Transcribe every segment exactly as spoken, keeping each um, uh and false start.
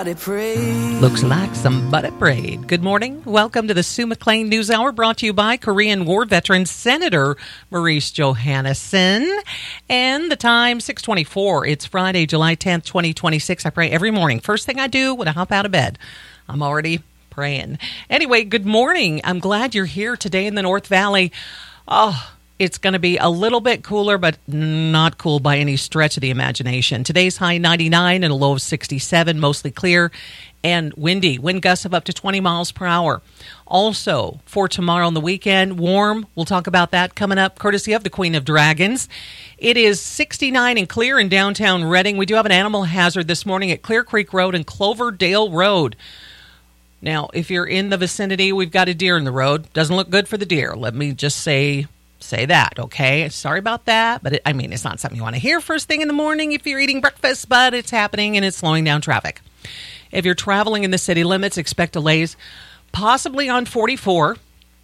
somebody prayed. Looks like somebody prayed. Good morning. Welcome to the Sue McLean News Hour, brought to you by Korean War veteran Senator Maurice Johannesson. And the time, six twenty-four. It's Friday, July tenth, twenty twenty-six. I pray every morning. First thing I do when I hop out of bed, I'm already praying. Anyway, good morning. I'm glad you're here today in the North Valley. Oh, it's going to be a little bit cooler, but not cool by any stretch of the imagination. Today's high ninety-nine and a low of sixty-seven, mostly clear and windy. Wind gusts of up to twenty miles per hour. Also, for tomorrow on the weekend, warm. We'll talk about that coming up, courtesy of the Queen of Dragons. It is sixty-nine and clear in downtown Reading. We do have an animal hazard this morning at Clear Creek Road and Cloverdale Road. Now, if you're in the vicinity, we've got a deer in the road. Doesn't look good for the deer. Let me just say... Say that, okay? Sorry about that, but it, I mean, it's not something you want to hear first thing in the morning if you're eating breakfast, but it's happening and it's slowing down traffic. If you're traveling in the city limits, expect delays possibly on forty-four,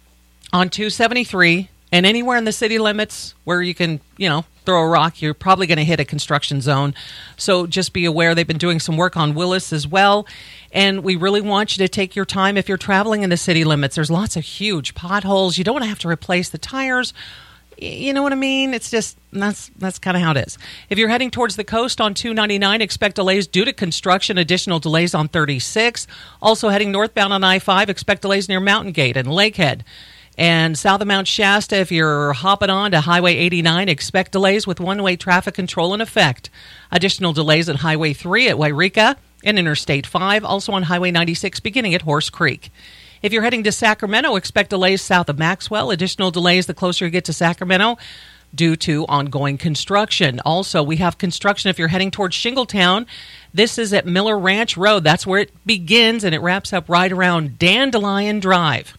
on two seventy-three, and anywhere in the city limits where you can, you know, throw a rock, you're probably going to hit a construction zone. So just be aware they've been doing some work on Willis as well. And we really want you to take your time if you're traveling in the city limits. There's lots of huge potholes. You don't want to have to replace the tires. You know what I mean? It's just, that's that's kind of how it is. If you're heading towards the coast on two ninety-nine, expect delays due to construction, additional delays on thirty-six. Also heading northbound on I five, expect delays near Mountain Gate and Lakehead. And south of Mount Shasta, if you're hopping on to Highway eighty-nine, expect delays with one-way traffic control in effect. Additional delays at Highway three at Wairika and Interstate five, also on Highway ninety-six beginning at Horse Creek. If you're heading to Sacramento, expect delays south of Maxwell. Additional delays the closer you get to Sacramento due to ongoing construction. Also, we have construction if you're heading towards Shingletown. This is at Miller Ranch Road. That's where it begins, and it wraps up right around Dandelion Drive.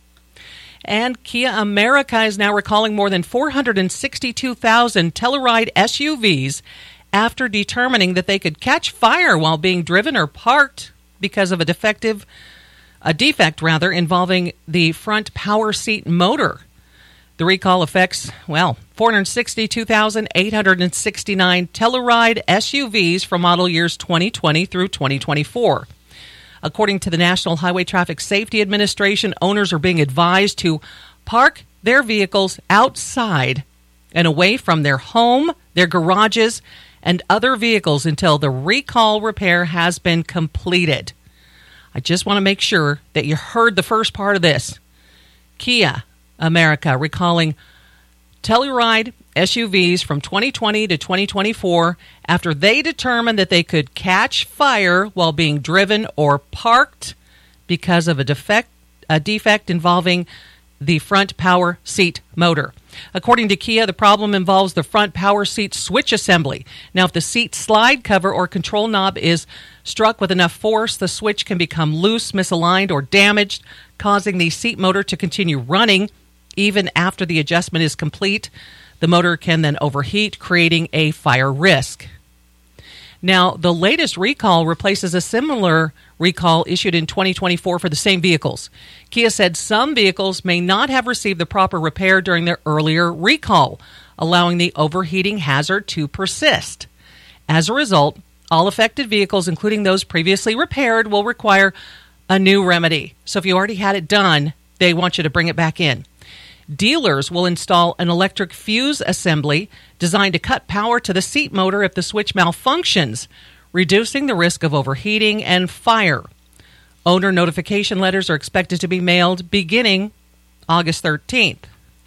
And Kia America is now recalling more than four hundred sixty-two thousand Telluride S U Vs after determining that they could catch fire while being driven or parked because of a defective, a defect rather, involving the front power seat motor. The recall affects, well, four hundred sixty-two thousand eight hundred sixty-nine Telluride S U Vs from model years twenty twenty through twenty twenty-four. According to the National Highway Traffic Safety Administration, owners are being advised to park their vehicles outside and away from their home, their garages, and other vehicles until the recall repair has been completed. I just want to make sure that you heard the first part of this. Kia America recalling Telluride S U Vs from twenty twenty to twenty twenty-four after they determined that they could catch fire while being driven or parked because of a defect, a defect involving the front power seat motor. According to Kia, the problem involves the front power seat switch assembly. Now, if the seat slide cover or control knob is struck with enough force, the switch can become loose, misaligned, or damaged, causing the seat motor to continue running even after the adjustment is complete. The motor can then overheat, creating a fire risk. Now, the latest recall replaces a similar recall issued in twenty twenty-four for the same vehicles. Kia said some vehicles may not have received the proper repair during their earlier recall, allowing the overheating hazard to persist. As a result, all affected vehicles, including those previously repaired, will require a new remedy. So if you already had it done, they want you to bring it back in. Dealers will install an electric fuse assembly designed to cut power to the seat motor if the switch malfunctions, reducing the risk of overheating and fire. Owner notification letters are expected to be mailed beginning August thirteenth.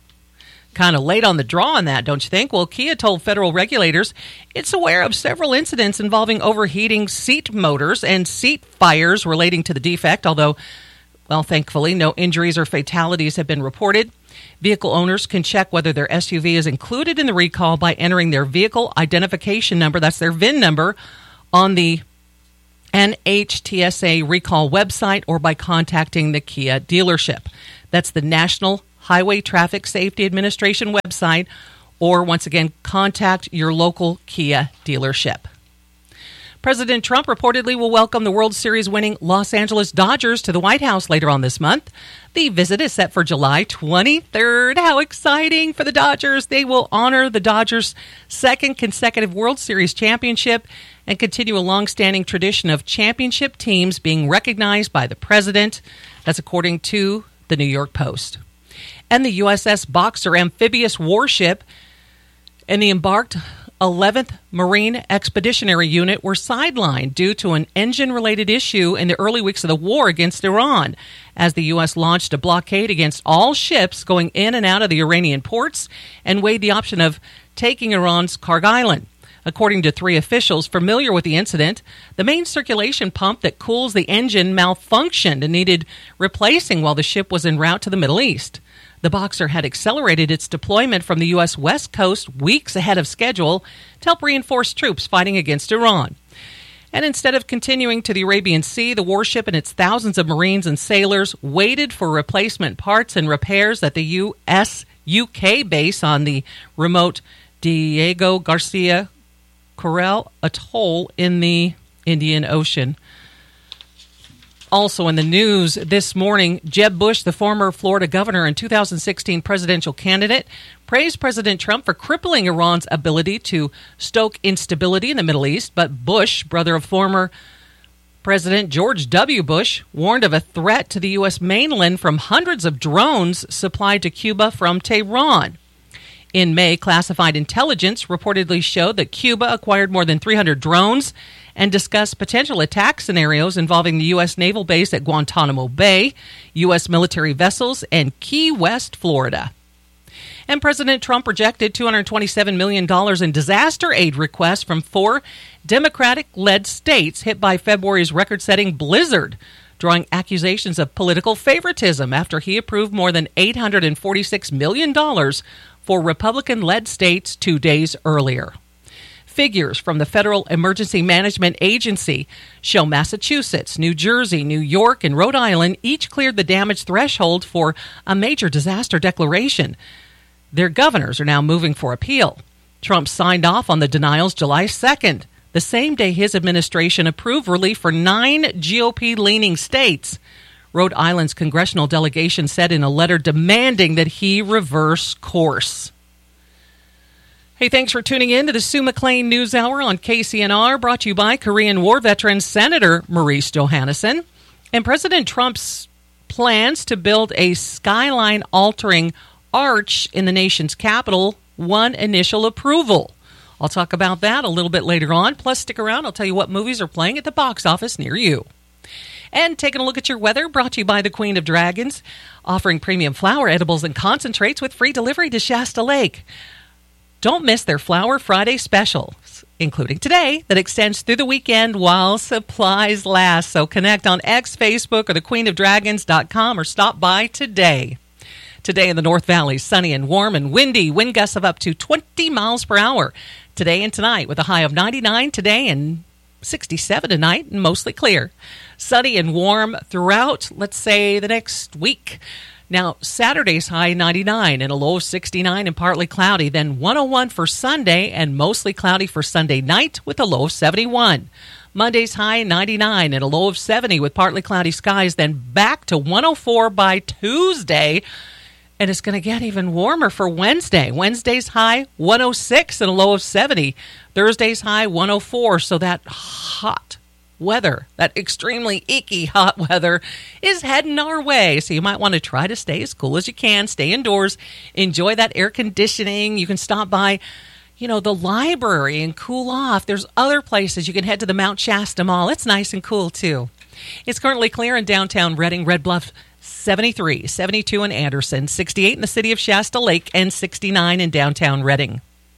Kind of late on the draw on that, don't you think? Well, Kia told federal regulators it's aware of several incidents involving overheating seat motors and seat fires relating to the defect, although, well, thankfully, no injuries or fatalities have been reported. Vehicle owners can check whether their S U V is included in the recall by entering their vehicle identification number, that's their V I N number, on the N H T S A recall website or by contacting the Kia dealership. That's the National Highway Traffic Safety Administration website, or once again, contact your local Kia dealership. President Trump reportedly will welcome the World Series winning Los Angeles Dodgers to the White House later on this month. The visit is set for July twenty-third. How exciting for the Dodgers. They will honor the Dodgers' second consecutive World Series championship and continue a long-standing tradition of championship teams being recognized by the president. That's according to the New York Post. And the U S S Boxer amphibious warship and the embarked eleventh Marine Expeditionary Unit were sidelined due to an engine-related issue in the early weeks of the war against Iran, as the U S launched a blockade against all ships going in and out of the Iranian ports and weighed the option of taking Iran's Karg Island. According to three officials familiar with the incident, the main circulation pump that cools the engine malfunctioned and needed replacing while the ship was en route to the Middle East. The Boxer had accelerated its deployment from the U S West Coast weeks ahead of schedule to help reinforce troops fighting against Iran. And instead of continuing to the Arabian Sea, the warship and its thousands of Marines and sailors waited for replacement parts and repairs at the U S U K base on the remote Diego Garcia Corral Atoll in the Indian Ocean. Also in the news this morning, Jeb Bush, the former Florida governor and two thousand sixteen presidential candidate, praised President Trump for crippling Iran's ability to stoke instability in the Middle East. But Bush, brother of former President George W. Bush, warned of a threat to the U S mainland from hundreds of drones supplied to Cuba from Tehran. In May, classified intelligence reportedly showed that Cuba acquired more than three hundred drones and discussed potential attack scenarios involving the U S naval base at Guantanamo Bay, U S military vessels, and Key West, Florida. And President Trump rejected two hundred twenty-seven million dollars in disaster aid requests from four Democratic-led states hit by February's record-setting blizzard, drawing accusations of political favoritism after he approved more than eight hundred forty-six million dollars for Republican-led states two days earlier. Figures from the Federal Emergency Management Agency show Massachusetts, New Jersey, New York, and Rhode Island each cleared the damage threshold for a major disaster declaration. Their governors are now moving for appeal. Trump signed off on the denials July second, the same day his administration approved relief for nine G O P-leaning states. Rhode Island's congressional delegation said in a letter demanding that he reverse course. Hey, thanks for tuning in to the Sue McLean News Hour on K C N R, brought to you by Korean War veteran Senator Maurice Johannesson. And President Trump's plans to build a skyline-altering arch in the nation's capital won initial approval. I'll talk about that a little bit later on. Plus, stick around. I'll tell you what movies are playing at the box office near you. And taking a look at your weather, brought to you by the Queen of Dragons, offering premium flower edibles and concentrates with free delivery to Shasta Lake. Don't miss their Flower Friday specials, including today, that extends through the weekend while supplies last. So connect on X, Facebook, or the queen of dragons dot com, or stop by today. Today in the North Valley, sunny and warm and windy, wind gusts of up to twenty miles per hour. Today and tonight with a high of ninety-nine today and sixty-seven tonight and mostly clear. Sunny and warm throughout, let's say, the next week. Now, Saturday's high ninety-nine and a low of sixty-nine and partly cloudy. Then one oh one for Sunday and mostly cloudy for Sunday night with a low of seventy-one. Monday's high ninety-nine and a low of seventy with partly cloudy skies. Then back to one oh four by Tuesday. And it's going to get even warmer for Wednesday. Wednesday's high one oh six and a low of seventy. Thursday's high one oh four. So that hot weather, that extremely icky hot weather, is heading our way. So you might want to try to stay as cool as you can. Stay indoors. Enjoy that air conditioning. You can stop by, you know, the library and cool off. There's other places. You can head to the Mount Shasta Mall. It's nice and cool, too. It's currently clear in downtown Redding, Red Bluff, seventy-three, seventy-two in Anderson, sixty-eight in the city of Shasta Lake, and sixty-nine in downtown Redding.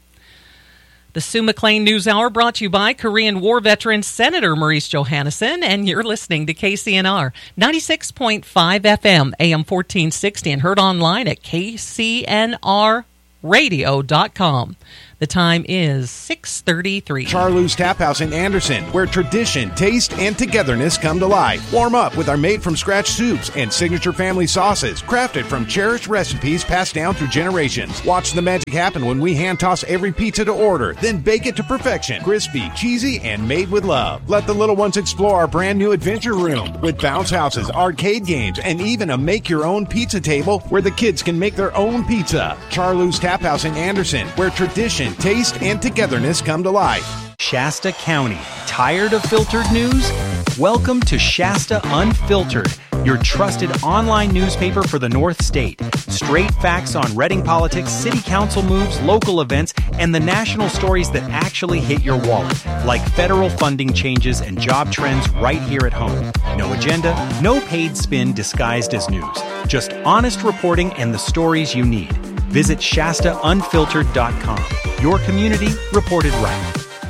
The Sue McLean News Hour brought to you by Korean War veteran Senator Maurice Johannesson, and you're listening to K C N R ninety-six point five F M, A M fourteen sixty, and heard online at K C N R radio dot com. The The time is six thirty-three. Charlou's Tap House in Anderson, where tradition, taste, and togetherness come to life. Warm up with our made-from-scratch soups and signature family sauces, crafted from cherished recipes passed down through generations. Watch the magic happen when we hand-toss every pizza to order, then bake it to perfection. Crispy, cheesy, and made with love. Let the little ones explore our brand-new adventure room with bounce houses, arcade games, and even a make-your-own pizza table where the kids can make their own pizza. Charlou's Tap House in Anderson, where tradition, taste, and togetherness come to life. Shasta County. Tired of filtered news? Welcome to Shasta Unfiltered, your trusted online newspaper for the North State. Straight facts on Reading politics, city council moves, local events, and the national stories that actually hit your wallet, like federal funding changes and job trends right here at home. No agenda, no paid spin disguised as news. Just honest reporting and the stories you need. Visit Shasta Unfiltered dot com. Your community reported right.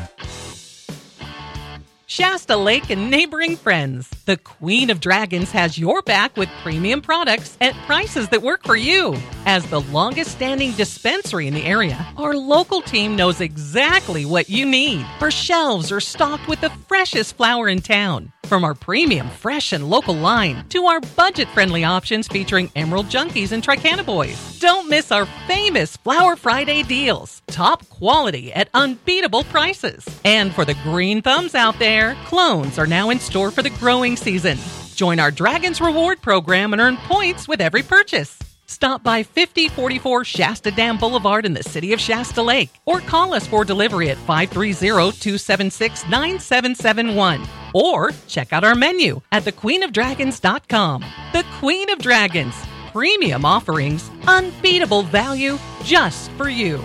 Shasta Lake and neighboring friends. The Queen of Dragons has your back with premium products at prices that work for you. As the longest-standing dispensary in the area, our local team knows exactly what you need. Our shelves are stocked with the freshest flower in town. From our premium, fresh, and local line to our budget-friendly options featuring Emerald Junkies and Tricana Boys. Don't miss our famous Flower Friday deals. Top quality at unbeatable prices. And for the green thumbs out there, clones are now in store for the growing season. Join our Dragons Reward program and earn points with every purchase. Stop by fifty forty-four Shasta Dam Boulevard in the city of Shasta Lake or call us for delivery at five three zero, two seven six, nine seven seven one or check out our menu at the queen of dragons dot com. The Queen of Dragons. Premium offerings, unbeatable value just for you.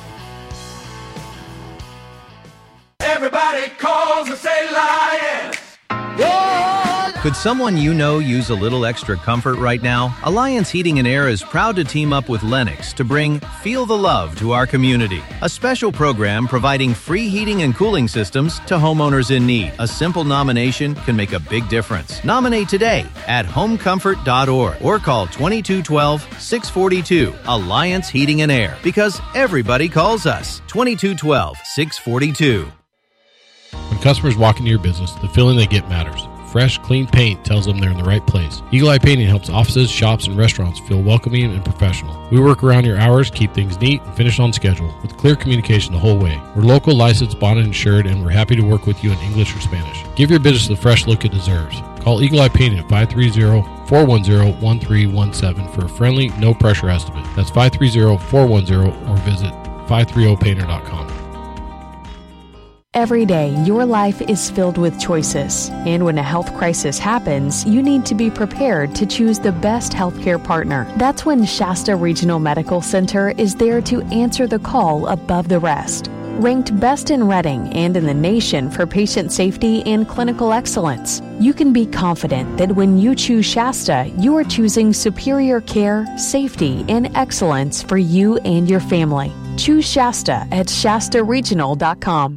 Everybody calls and say lion. Could someone you know use a little extra comfort right now? Alliance Heating and Air is proud to team up with Lennox to bring Feel the Love to our community. A special program providing free heating and cooling systems to homeowners in need. A simple nomination can make a big difference. Nominate today at home comfort dot org or call twenty-two twelve, six forty-two. Alliance Heating and Air, because everybody calls us. twenty-two twelve, six forty-two. When customers walk into your business, the feeling they get matters. Fresh, clean paint tells them they're in the right place. Eagle Eye Painting helps offices, shops, and restaurants feel welcoming and professional. We work around your hours, keep things neat, and finish on schedule with clear communication the whole way. We're local, licensed, bonded, insured, and we're happy to work with you in English or Spanish. Give your business the fresh look it deserves. Call Eagle Eye Painting at five three zero, four one zero, one three one seven for a friendly, no-pressure estimate. That's five three zero, four one zero or visit five thirty painter dot com. Every day, your life is filled with choices. And when a health crisis happens, you need to be prepared to choose the best healthcare partner. That's when Shasta Regional Medical Center is there to answer the call above the rest. Ranked best in Reading and in the nation for patient safety and clinical excellence, you can be confident that when you choose Shasta, you are choosing superior care, safety, and excellence for you and your family. Choose Shasta at shasta regional dot com.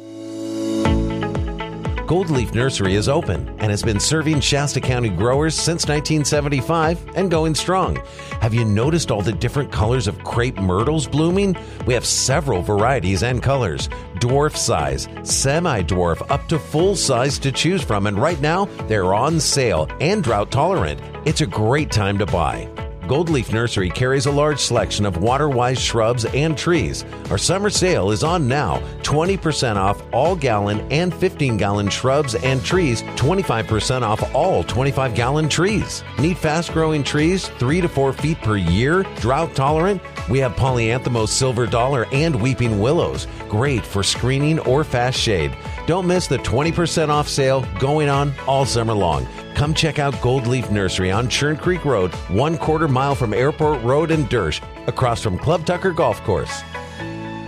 Gold Leaf Nursery is open and has been serving Shasta County growers since nineteen seventy-five and going strong. Have you noticed all the different colors of crepe myrtles blooming? We have several varieties and colors. Dwarf size, semi-dwarf, up to full size to choose from, and right now they're on sale and drought tolerant. It's a great time to buy. Gold Leaf Nursery carries a large selection of water-wise shrubs and trees. Our summer sale is on now. twenty percent off all gallon and fifteen gallon shrubs and trees. twenty-five percent off all twenty-five gallon trees. Need fast-growing trees, three to four feet per year, drought tolerant? We have Polyanthemos silver dollar and weeping willows. Great for screening or fast shade. Don't miss the twenty percent off sale going on all summer long. Come check out Gold Leaf Nursery on Churn Creek Road, one quarter mile from Airport Road in Dersh, across from Club Tucker Golf Course.